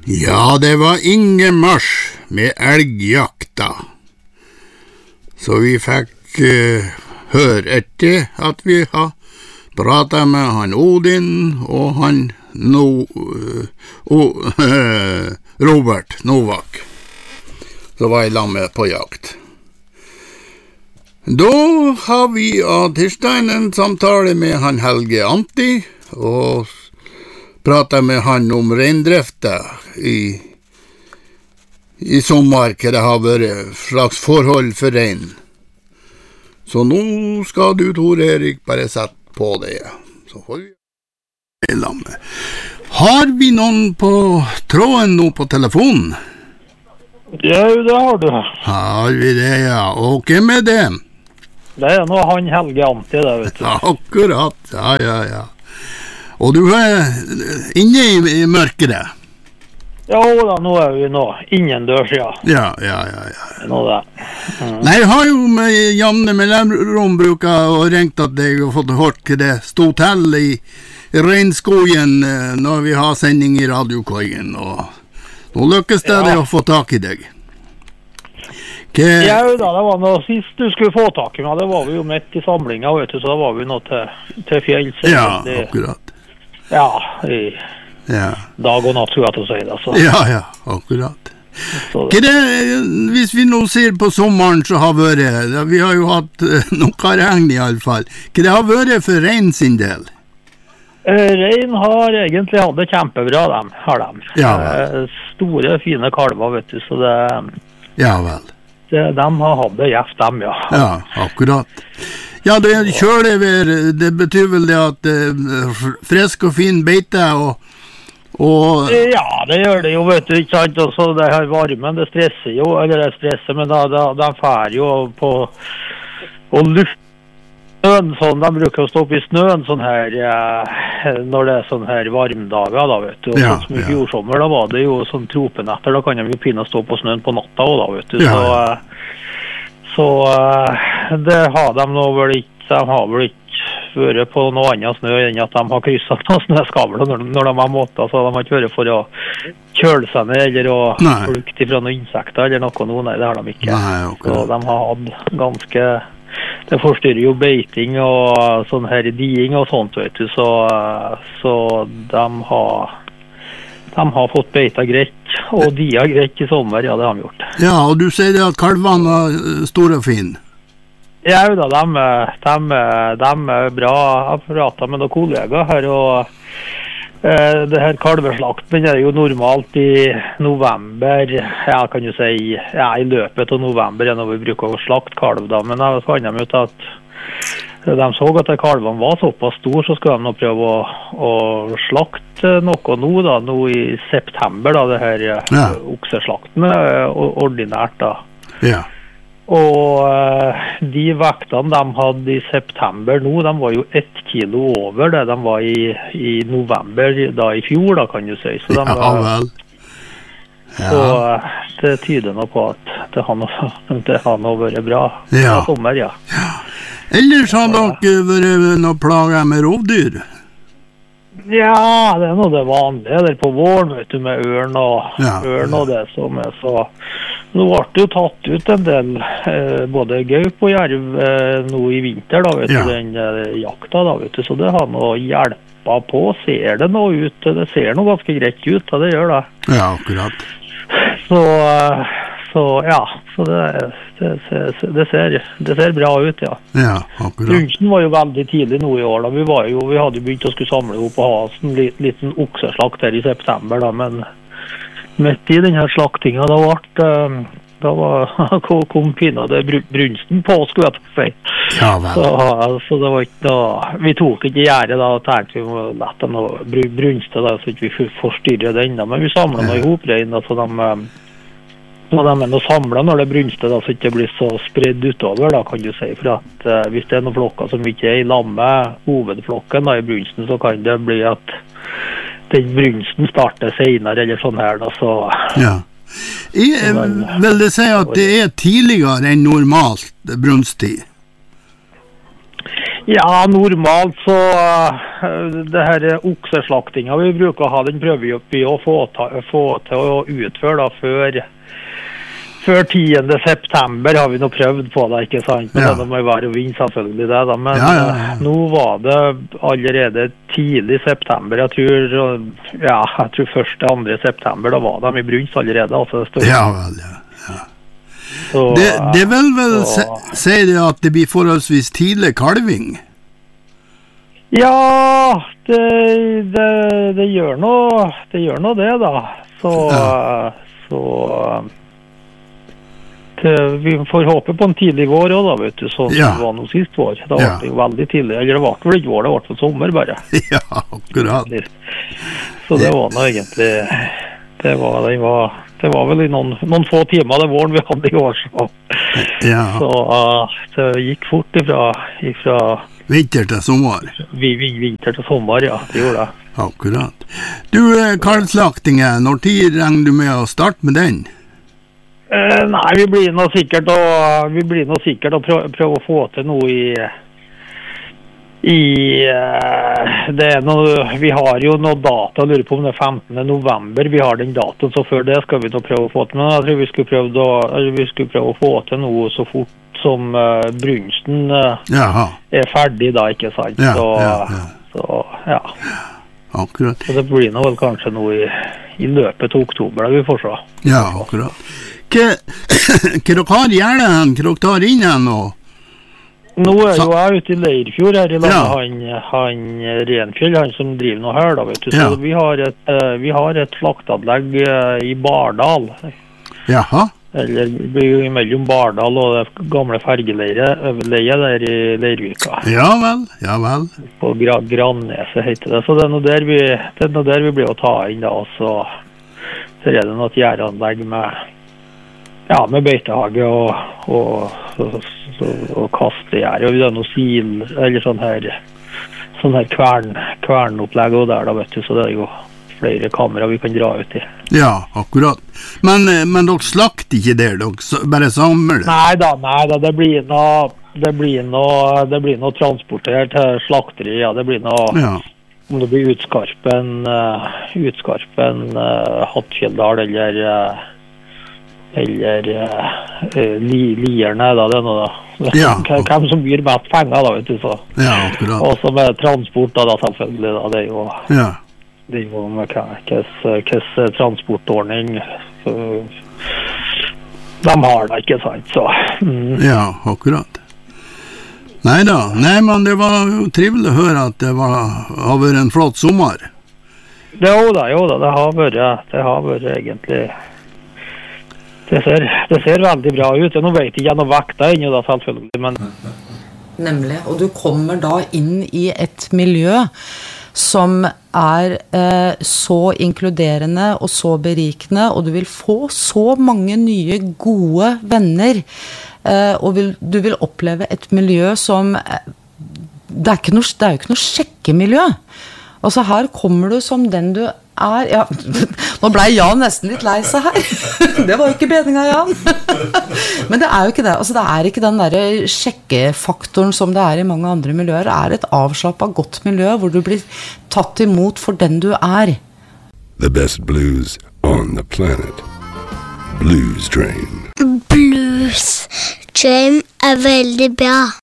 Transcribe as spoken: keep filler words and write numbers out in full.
Ja, det var ingemarsj med elgjakta. Så vi fikk uh, høre etter at vi har pratet med han Odin og han no, uh, uh, uh, Robert Novak. Så var jeg lammet på jakt. Da har vi av tirsdagen en samtale med han Helge Anti, og pratet med han om reindrifta i, i sommer, hva det har vært slags forhold for rein. Så nå skal du, Tor Erik, bare sette på det. Så hold vi i lammet. Har vi noen på tråden nå på telefonen? Ja, det har du. Har vi det, ja. Og hvem er det? Det er nå han Helge Anti, det, vet du. Ja, akkurat, ja, ja, ja. Og du er inne i, i mørkere? Ja, da, nå er vi nå innendørs, ja. Ja, ja, ja, ja. Nå det. Mm. Nei, jeg har jo med jamne mellomrom bruket og ringt at jeg har fått hørt hva det stod til i regnskogen når vi har sending i radiokoien, og nå lykkes det, ja. Det å få tak i deg. Ke... Ja, da, det var noe sist du skulle få tak i meg, det var vi jo midt i samlingen, vet du, så da var vi nå til, til fjells. Ja, det... akkurat. Ja, i ja. Dag og natt, tror jeg til å si det. Så. Ja, ja, akkurat. Hva det, hvis vi nå ser på sommeren så har vært, vi har jo hatt noe regn i alle fall, hva det har vært for rein sin del? Eh, rein har egentlig hatt det kjempebra, dem, har dem. Ja, eh, store, fine kalver, vet du, så det... Ja, vel. Det, de har hatt det gjeft, dem, ja. Ja, akkurat. Ja, det kjølevær, det betyr vel det at det er frisk og fin beite, og, og... Ja, det gjør det jo, vet du, ikke sant, og så det her varmen, det stresser jo, eller det stresser, men da, da, de fær jo på, og luft, snøen, sånn, de bruker å stå opp i snøen, sånn her, eh, når det er sånn her varmdager, da, vet du, og ja, sånn som i ja. fjor da var det jo sånn tropenetter, da kan de jo pinne å stå på snøen på natta også, da, vet du, ja. så... Eh, Så uh, det har de nå vel ikke, de har vel ikke vært på noe annet snø enn at de har krysset noen snøskavler når, når de har måttet, så de har ikke vært for å kjøle seg ned eller å flukte fra noen insekter eller noe noe, nei, det har de ikke. Nei, okay. Så de har hatt ganske, det forstyrrer jo beiting og sånn her diing og sånt, vet du, så, så de har... De har fått beita greit, og de har greit i sommer, ja, det har de gjort. Ja, og du sier det at kalvene var store og fine? Ja, da, de, de, de er bra. Jeg har pratet med noen kollegaer her, og eh, det her kalveslakten er jo normalt i november, ja, kan du si, ja, i løpet av november, når vi bruker å slakte kalv, da, men jeg fant dem ut at de så at kalvene var såpass stor, så skulle de nå prøve å, å slakte noe nå, da, nå i september, da, det her ja. Okseslakten, ordinært, da. Ja. Og de vektene de hadde i september nå, de var jo ett kilo over det de var i, i november, da i fjor, da, kan du si. Så de, ja, vel. Ja. Så det tyder nå på at det har noe, det har noe vært bra ja. sommer, ja. Ja. Ellers har dere vært noe plaget med rovdyr? Ja, det er noe det vanlige der på våren, vet du, med ørn og, ja, ørn og ja. det som er så... Nå ble det jo tatt ut en del, eh, både gaup og jerv eh, nå i vinter, da, vet ja. Du, den eh, jakta, da, vet du, så det har noe hjelpa på, ser det nå ut, det ser noe ganske greit ut, da, det gjør det. Ja, akkurat. Så... Eh, Så ja, så det, det, det, ser, det ser bra ut, ja. Ja, akkurat. Brunsten var jo veldig tidlig nå i år, da. Vi, var jo, vi hadde jo begynt å skulle samle opp og ha en liten, liten okseslakt her i september, da. Men midt i denne slaktinga, da ble da var, kom pinade brunsten på, skulle jeg ta feil. Ja, vel. Så, så det var ikke noe, vi tok ikke gjerdet da, og tenkte vi må lette noe brunste da, så ikke vi forstyrrer den da. Men vi samlet noe i hopregn, da, så de... Og de er å samle når det brunster, da, så ikke blir så spredd utover, da, kan du si. For at uh, hvis det er noen flokker som ikke er i lamme, hovedflokken da, i brunsten, så kan det bli at den brunsten starter senere, eller sånn her, da, så... Ja. Jeg vil det si at det er tidligere enn normalt brunsttid? Ja, normalt så uh, det her okseslaktinga vi bruker å ha, den prøver vi opp i å få, ta, få til å utføre da før Før tiende september har vi nå prøvd på det, ikke sant? Men ja. Det må jo være å vinne selvfølgelig det da. Men ja, ja, ja. Nå var det allerede tidlig september. Jeg tror, ja, jeg tror første, andre september, da var de i brunst allerede. Altså, det står... Ja, vel, ja. ja. Så, det, det vil vel så... si det at det blir forholdsvis tidlig kalving? Ja, det, det, det gjør noe det, gjør noe det da. Så... Ja. så vi får håpe på en tidlig vår også da, vet du, sånn ja. Det var noe sist vår. Da ja. Var det jo veldig tidlig, eller det var vel ikke vår, det var for sommer bare. Ja, akkurat. Så det var noe egentlig, det var, det var, det var vel i noen, noen få timer det våren vi hadde i år, så, ja. Så uh, det gikk fort ifra, ifra vinter til sommer. Vi, vi, vinter til sommer, ja, det gjorde det. Akkurat. Du, kalvslaktingen, når tid regner du med å starte med den? Uh, nei, vi blir nå sikkert å, vi blir nå sikkert å prøve, prøve å få til noe i, i uh, det er noe, vi har jo noe data, jeg lurer på om det er femtende november, vi har den datoen, så før det skal vi nå prøve å få til, men jeg tror vi skulle prøve, å, vi skulle prøve å få til noe så fort som uh, brunsten uh, er ferdig da, ikke sant? Ja, så, ja, ja. Så, ja. Akkurat. Så det blir nå vel kanskje noe i, i løpet til oktober, da vi får se. Ja, akkurat. Hva dere har i hjernen, hva dere tar inn igjen nå? Nå er jo jeg ute i Leirfjord her i landet, ja. han, han Renfjell, han som driver noe her da, vet du. Så ja. vi, har et, vi har et slakteanlegg i Bardal. Jaha. Eller mellom Bardal og det gamle fergeleiet der i Leirvika. Ja vel, ja vel. På Gra Granneset heter det. Så det er noe der vi, det er noe der vi blir å ta inn da, og så, så er det noe gjerdanlegg med ja, med beitehage og, og, og, og, og kastegjær, og vi har noe sil, eller sånn her, sånn her kvern, kvernopplegg og der da, vet du, så det er jo flere kamera vi kan dra ut i. Ja, akkurat. Men, men dere slakter ikke der, dere bare samler det? Nei da, nei da, det blir noe, det blir noe, det blir noe transportert til slakteri, ja, det blir noe, ja. Om det blir Utskarpen, uh, Utskarpen, uh, Hattfjelldal, eller... Uh, eller uh, li, lierne da, det er noe da. Ja. Hvem som byr mest penger da, vet du, så. Ja, akkurat. Og så med transport da, da selvfølgelig da, det er jo, ja. Det er jo med hvilken transportordning så, de har da, ikke sant, så. Mm. Ja, akkurat. Neida, nei, men det var jo trivelig å høre at det var, har vært en flott sommer. Det jo da, jo da, det har vært, det har vært egentlig... Det ser, det ser veldig bra ut. Nå vet jeg ikke noe vekta inn da, selvfølgelig, men... Nemlig, og du kommer da inn i et miljø som er eh, så inkluderende og så berikende, og du vil få så mange nye gode venner, eh, og vil, du vil oppleve et miljø som... Eh, det, er ikke noe, det er jo ikke noe sjekkemiljø. Altså her kommer du som den du er, ja, nå ble Jan nesten litt lei seg her. Det var jo ikke meningen, Jan. Men det er jo ikke det. Altså, det er ikke den der sjekkefaktoren som det er i mange andre miljøer. Det er et avslappet godt miljø hvor du blir tatt imot for den du er. The best blues on the planet. Blues Train. Blues Train er veldig bra.